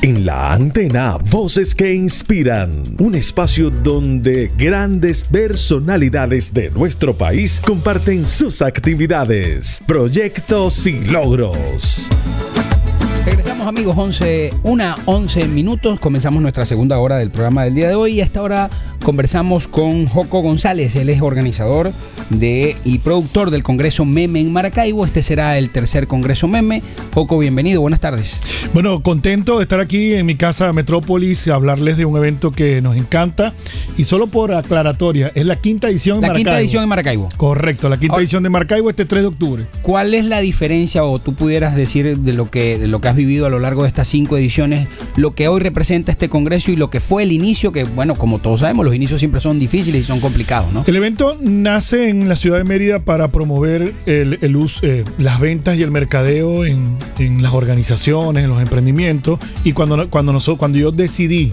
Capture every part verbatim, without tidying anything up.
En la antena, voces que inspiran. Un espacio donde grandes personalidades de nuestro país comparten sus actividades, proyectos y logros. Regresamos, amigos, once, una, once minutos. Comenzamos nuestra segunda hora del programa del día de hoy y a esta hora conversamos con Joco González. Él es organizador de, y productor del Congreso Meme en Maracaibo. Este será el tercer Congreso Meme. Joco, bienvenido, buenas tardes. Bueno, contento de estar aquí en mi casa Metrópolis y hablarles de un evento que nos encanta. Y solo por aclaratoria, es la quinta edición en La Maracaibo. quinta edición en Maracaibo. Correcto, la quinta Ahora, edición de Maracaibo este tres de octubre. ¿Cuál es la diferencia, o tú pudieras decir de lo que, de lo que has vivido a lo largo de estas cinco ediciones, lo que hoy representa este congreso y lo que fue el inicio, que bueno, como todos sabemos, los inicios siempre son difíciles y son complicados, ¿no? El evento nace en la ciudad de Mérida para promover el, el uso, eh, las ventas y el mercadeo en, en las organizaciones, en los emprendimientos. Y cuando, cuando, nosotros, cuando yo decidí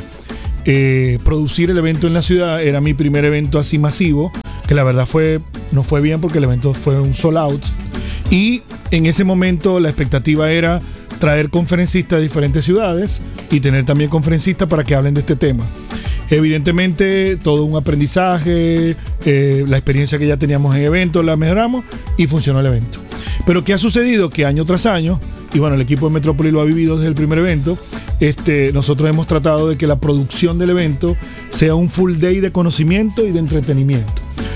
eh, producir el evento en la ciudad, era mi primer evento así masivo, que la verdad fue no fue bien porque el evento fue un sold out. Y en ese momento la expectativa era traer conferencistas de diferentes ciudades y tener también conferencistas para que hablen de este tema. Evidentemente, todo un aprendizaje, eh, la experiencia que ya teníamos en eventos, la mejoramos y funcionó el evento. Pero ¿qué ha sucedido? Que año tras año, y bueno, el equipo de Metrópolis lo ha vivido desde el primer evento, este, nosotros hemos tratado de que la producción del evento sea un full day de conocimiento y de entretenimiento.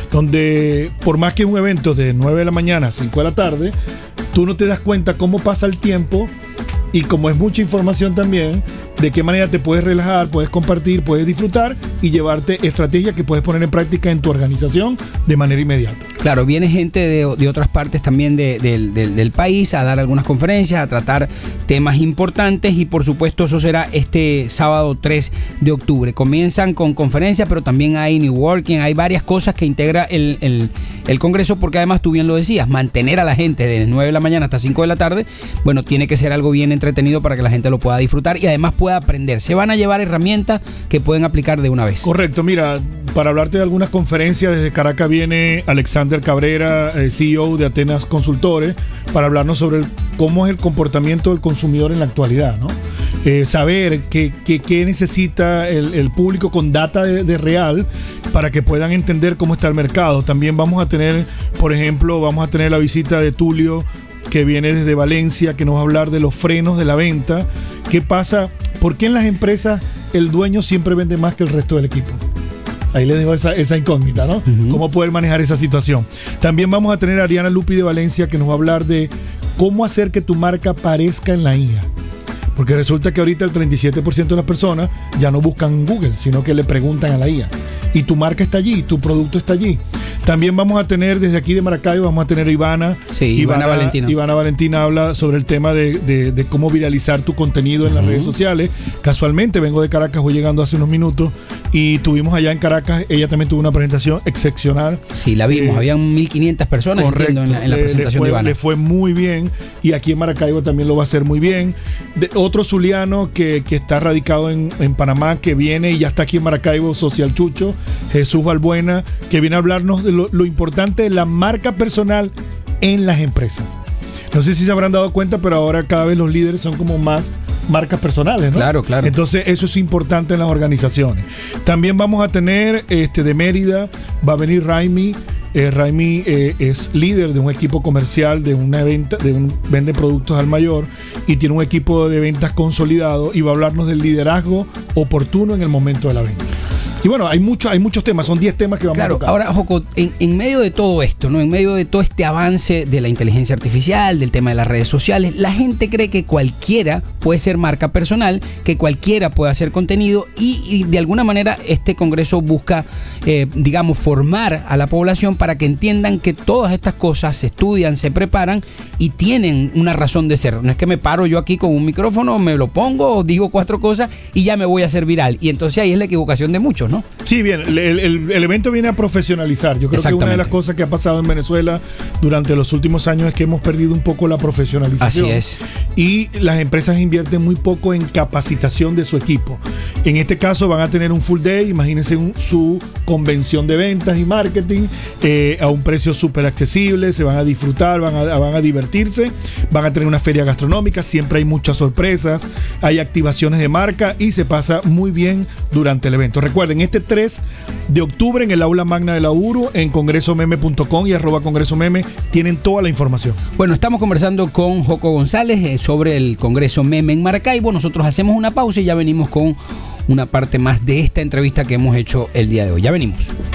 Donde, por más que un evento de nueve de la mañana a cinco de la tarde, tú no te das cuenta cómo pasa el tiempo y como es mucha información también, de qué manera te puedes relajar, puedes compartir, puedes disfrutar y llevarte estrategias que puedes poner en práctica en tu organización de manera inmediata. Claro, viene gente de, de otras partes también de, de, de, del país a dar algunas conferencias, a tratar temas importantes y por supuesto eso será este sábado tres de octubre. Comienzan con conferencias, pero también hay networking, hay varias cosas que integra el, el, el Congreso, porque además tú bien lo decías, mantener a la gente de nueve de la mañana hasta cinco de la tarde, bueno, tiene que ser algo bien entretenido para que la gente lo pueda disfrutar y además pueda aprender. Se van a llevar herramientas que pueden aplicar de una vez. Correcto, mira, para hablarte de algunas conferencias, desde Caracas viene Alexander Cabrera, eh, C E O de Atenas Consultores, para hablarnos sobre el, cómo es el comportamiento del consumidor en la actualidad, ¿no? Eh, saber qué, qué, qué necesita el, el público con data de, de real para que puedan entender cómo está el mercado. También vamos a tener, por ejemplo, vamos a tener la visita de Tulio, que viene desde Valencia, que nos va a hablar de los frenos de la venta. ¿Qué pasa? ¿Por qué en las empresas el dueño siempre vende más que el resto del equipo? Ahí les dejo esa, esa incógnita, ¿no? Uh-huh. Cómo poder manejar esa situación. También vamos a tener a Ariana Lupi de Valencia, que nos va a hablar de cómo hacer que tu marca aparezca en la I A. Porque resulta que ahorita el treinta y siete por ciento de las personas ya no buscan en Google, sino que le preguntan a la I A. Y tu marca está allí, tu producto está allí. También vamos a tener, desde aquí de Maracaibo, vamos a tener a Ivana. Sí, Ivana, Ivana Valentina. Ivana Valentina habla sobre el tema de, de, de cómo viralizar tu contenido en las uh-huh. redes sociales. Casualmente, vengo de Caracas, voy llegando hace unos minutos y tuvimos allá en Caracas, ella también tuvo una presentación excepcional. Sí, la vimos, eh, habían mil quinientas personas correcto, en la, en la le, presentación le fue, de Ivana. Le fue muy bien y aquí en Maracaibo también lo va a hacer muy bien. De, otro zuliano que, que está radicado en, en Panamá, que viene y ya está aquí en Maracaibo, Social Chucho, Jesús Balbuena, que viene a hablarnos de lo, lo importante de la marca personal en las empresas. No sé si se habrán dado cuenta, pero ahora cada vez los líderes son como más marcas personales, ¿no? Claro, claro. Entonces eso es importante en las organizaciones. También vamos a tener este de Mérida, va a venir Raimi. Eh, Raimi eh, es líder de un equipo comercial de una venta, de un vende productos al mayor y tiene un equipo de ventas consolidado y va a hablarnos del liderazgo oportuno en el momento de la venta. Y bueno, hay, mucho, hay muchos temas, son diez temas que vamos claro, a tocar. Ahora, Joco, en, en medio de todo esto, ¿no? En medio de todo este avance de la inteligencia artificial, del tema de las redes sociales, la gente cree que cualquiera puede ser marca personal, que cualquiera puede hacer contenido y, y de alguna manera este congreso busca, eh, digamos, formar a la población para que entiendan que todas estas cosas se estudian, se preparan y tienen una razón de ser. No es que me paro yo aquí con un micrófono, me lo pongo, digo cuatro cosas y ya me voy a hacer viral. Y entonces ahí es la equivocación de muchos, ¿no? Sí, bien, el, el, el evento viene a profesionalizar. Yo creo que una de las cosas que ha pasado en Venezuela durante los últimos años es que hemos perdido un poco la profesionalización. Así es. Y las empresas invierten muy poco en capacitación de su equipo. En este caso van a tener un full day, imagínense un, su convención de ventas y marketing eh, a un precio súper accesible. Se van a disfrutar, van a, van a divertirse, van a tener una feria gastronómica, siempre hay muchas sorpresas, hay activaciones de marca y se pasa muy bien durante el evento. Recuerden, este tres de octubre en el aula magna de la U R U, en congreso meme punto com y arroba congreso meme, tienen toda la información. Bueno, estamos conversando con Joco González eh, sobre el Congreso Meme en Maracaibo. Nosotros hacemos una pausa y ya venimos con una parte más de esta entrevista que hemos hecho el día de hoy. Ya venimos.